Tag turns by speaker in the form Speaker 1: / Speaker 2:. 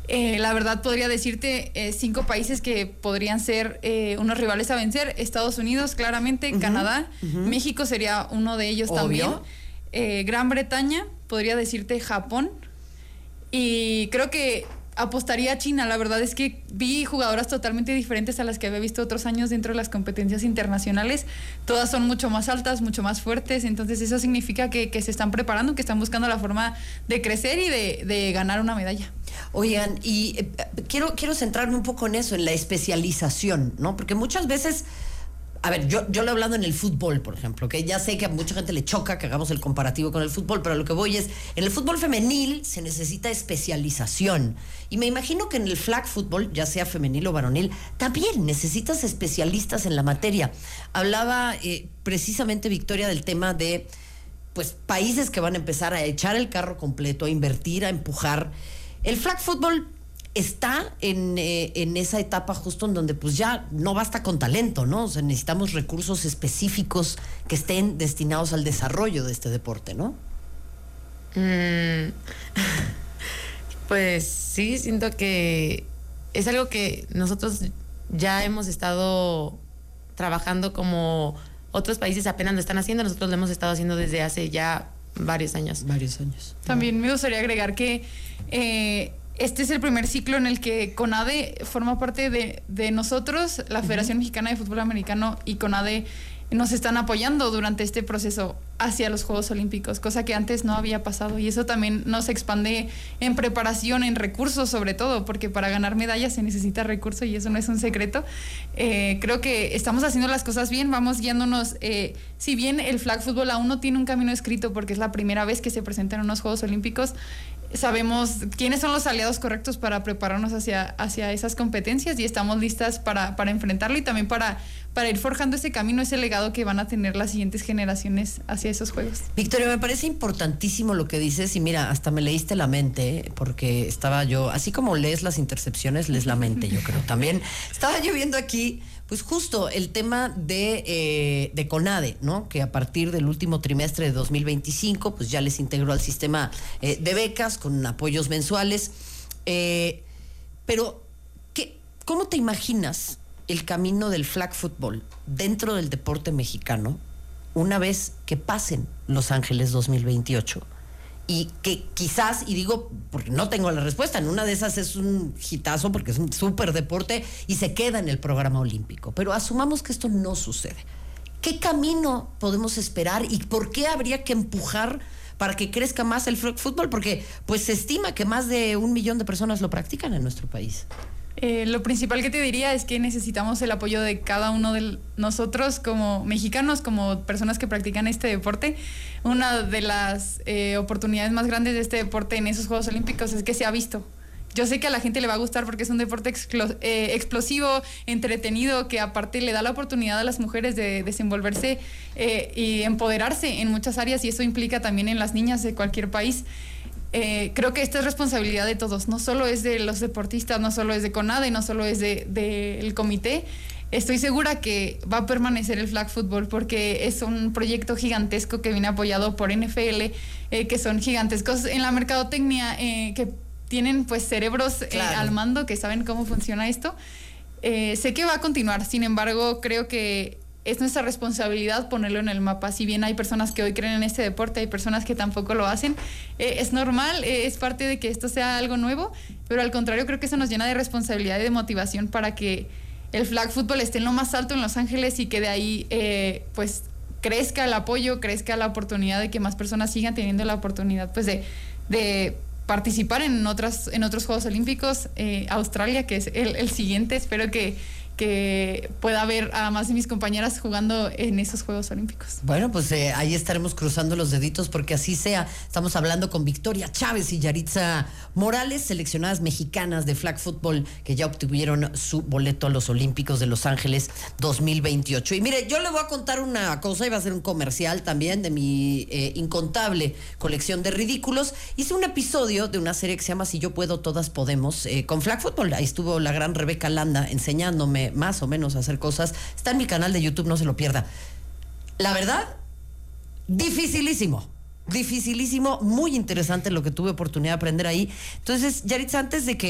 Speaker 1: La verdad podría decirte 5 países que podrían ser unos rivales a vencer. Estados Unidos, claramente, Canadá, México sería uno de ellos. Obvio. También. Gran Bretaña, podría decirte Japón. Y creo que apostaría a China. La verdad es que vi jugadoras totalmente diferentes a las que había visto otros años dentro de las competencias internacionales. Todas son mucho más altas, mucho más fuertes, entonces eso significa que se están preparando, que están buscando la forma de crecer y de ganar una medalla.
Speaker 2: Oigan, y quiero centrarme un poco en eso, en la especialización, ¿no? Porque muchas veces... A ver, yo lo he hablado en el fútbol, por ejemplo, que ya sé que a mucha gente le choca que hagamos el comparativo con el fútbol, pero lo que voy es, en el fútbol femenil se necesita especialización. Y me imagino que en el flag fútbol, ya sea femenil o varonil, también necesitas especialistas en la materia. Hablaba precisamente, Victoria, del tema de pues países que van a empezar a echar el carro completo, a invertir, a empujar. El flag fútbol está en esa etapa justo en donde pues ya no basta con talento, ¿no? O sea, necesitamos recursos específicos que estén destinados al desarrollo de este deporte, ¿no?
Speaker 3: Pues sí, siento que es algo que nosotros ya hemos estado trabajando, como otros países apenas lo están haciendo, nosotros lo hemos estado haciendo desde hace ya varios años.
Speaker 1: También me gustaría agregar que este es el primer ciclo en el que CONADE forma parte de nosotros. La Federación Mexicana de Fútbol Americano y CONADE nos están apoyando durante este proceso hacia los Juegos Olímpicos, cosa que antes no había pasado, y eso también nos expande en preparación, en recursos sobre todo, porque para ganar medallas se necesita recurso y eso no es un secreto. Creo que estamos haciendo las cosas bien, vamos guiándonos, si bien el flag fútbol aún no tiene un camino escrito porque es la primera vez que se presenta en unos Juegos Olímpicos, sabemos quiénes son los aliados correctos para prepararnos hacia esas competencias y estamos listas para enfrentarlo y también para ir forjando ese camino, ese legado que van a tener las siguientes generaciones hacia esos Juegos.
Speaker 2: Victoria, me parece importantísimo lo que dices y mira, hasta me leíste la mente, porque estaba yo, así como lees las intercepciones, lees la mente, yo creo también. Estaba yo viendo aquí, pues justo el tema de CONADE, ¿no? Que a partir del último trimestre de 2025, pues ya les integró al sistema de becas con apoyos mensuales. Pero, ¿cómo te imaginas el camino del flag football dentro del deporte mexicano una vez que pasen Los Ángeles 2028? Y que quizás, y digo porque no tengo la respuesta, en una de esas es un hitazo porque es un súper deporte y se queda en el programa olímpico, pero asumamos que esto no sucede. ¿Qué camino podemos esperar y por qué habría que empujar para que crezca más el fútbol? Porque pues se estima que más de 1 millón de personas lo practican en nuestro país.
Speaker 1: Lo principal que te diría es que necesitamos el apoyo de cada uno de nosotros como mexicanos, como personas que practican este deporte. Una de las oportunidades más grandes de este deporte en esos Juegos Olímpicos es que se ha visto. Yo sé que a la gente le va a gustar porque es un deporte explosivo, entretenido, que aparte le da la oportunidad a las mujeres de desenvolverse y empoderarse en muchas áreas, y eso implica también en las niñas de cualquier país. Creo que esta es responsabilidad de todos, no solo es de los deportistas, no solo es de CONADE, no solo es del comité. Estoy segura que va a permanecer el flag football porque es un proyecto gigantesco que viene apoyado por NFL, que son gigantescos en la mercadotecnia, que tienen pues cerebros al mando, que saben cómo funciona esto. Sé que va a continuar, sin embargo, creo que es nuestra responsabilidad ponerlo en el mapa. Si bien hay personas que hoy creen en este deporte, hay personas que tampoco lo hacen. Es normal, es parte de que esto sea algo nuevo, pero al contrario creo que eso nos llena de responsabilidad y de motivación para que el flag football esté en lo más alto en Los Ángeles y que de ahí pues crezca el apoyo, crezca la oportunidad de que más personas sigan teniendo la oportunidad pues de participar en otros Juegos Olímpicos. Australia, que es el siguiente, espero que pueda ver a más de mis compañeras jugando en esos Juegos Olímpicos.
Speaker 2: Bueno, pues ahí estaremos cruzando los deditos porque así sea. Estamos hablando con Victoria Chávez y Yaritza Morales, seleccionadas mexicanas de flag football que ya obtuvieron su boleto a los Olímpicos de Los Ángeles 2028. Y mire, yo le voy a contar una cosa, y va a ser un comercial también de mi incontable colección de ridículos. Hice un episodio de una serie que se llama Si Yo Puedo, Todas Podemos, con flag football. Ahí estuvo la gran Rebeca Landa enseñándome más o menos a hacer cosas. Está en mi canal de YouTube, no se lo pierda. La verdad, dificilísimo, muy interesante lo que tuve oportunidad de aprender ahí. Entonces, Yaritza, antes de que